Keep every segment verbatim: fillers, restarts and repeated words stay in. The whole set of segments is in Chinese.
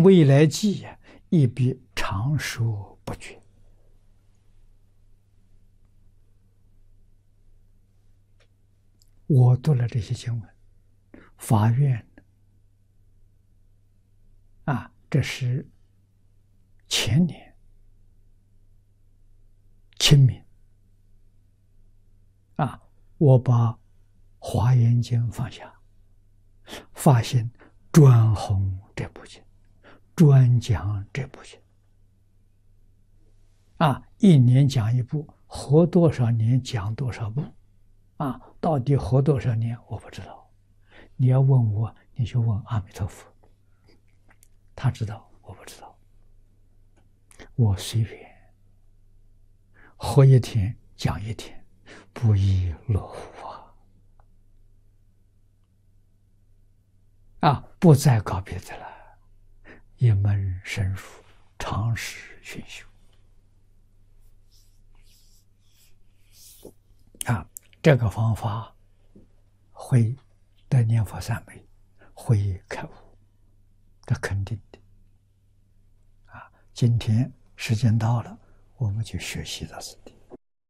未来际，亦必常说不绝。我读了这些经文，发愿啊，这是前年清明啊，我把《华严经》放下，发现专弘这部经，专讲这部经啊，一年讲一部，活多少年讲多少部啊，到底活多少年我不知道。你要问我，你就问阿弥陀佛，他知道，我不知道。我随便活一天讲一天，不亦乐乎啊！啊，不再搞别的了，一门深入，常识熏修啊，这个方法会得念佛三昧，会开悟，这肯定的啊！今天时间到了，我们就学习到此地。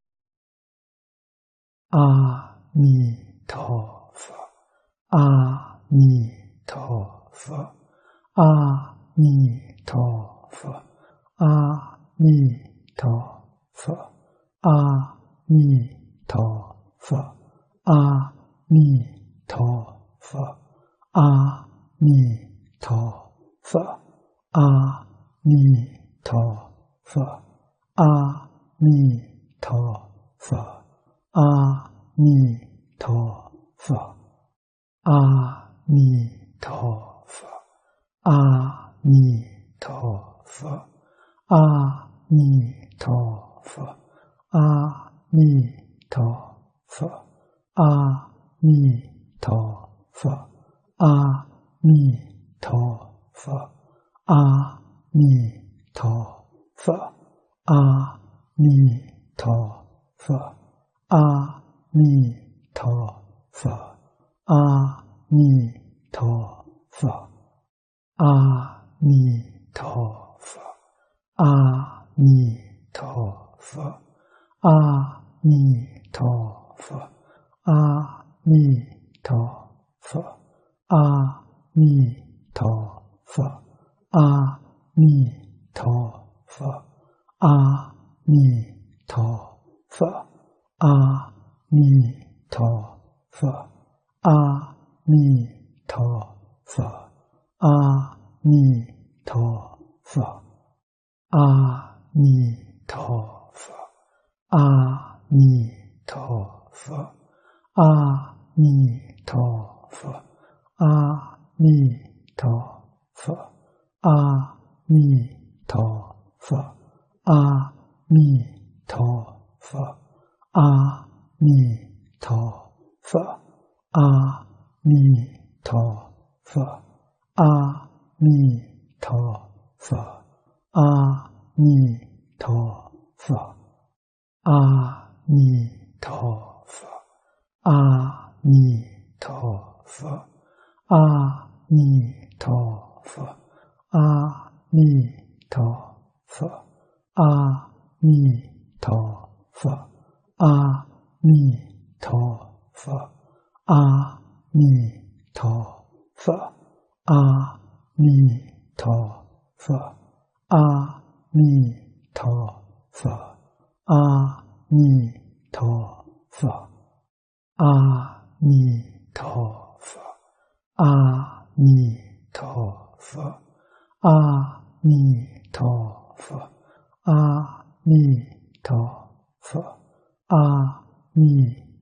阿弥陀佛，阿弥陀佛，阿弥陀佛，阿弥陀佛，阿弥陀佛，阿弥陀佛，阿弥陀佛，阿弥陀佛，阿弥陀佛。阿弥陀佛，阿弥陀佛，阿弥陀佛，阿弥陀佛，阿弥陀佛，阿弥陀佛，阿弥陀佛，阿弥陀佛，阿弥陀佛。阿弥陀佛，阿弥陀佛，阿弥陀佛，阿弥陀佛，阿弥陀佛，阿弥陀佛，阿弥陀佛，阿弥陀佛，阿弥陀佛。阿弥陀佛，阿弥陀佛，阿弥陀佛，阿弥陀佛，阿弥陀佛，阿弥陀佛，阿弥陀佛，阿弥陀佛，阿弥陀佛。阿弥陀佛，阿弥陀佛，阿弥陀佛，阿弥陀佛，阿弥陀佛，阿弥陀佛，阿弥陀佛，阿弥陀佛，阿弥陀佛。阿弥陀佛，阿弥陀佛，阿弥陀佛，阿弥陀佛，阿弥陀佛，阿弥陀佛，阿弥陀佛，阿弥陀佛，阿弥陀佛。阿弥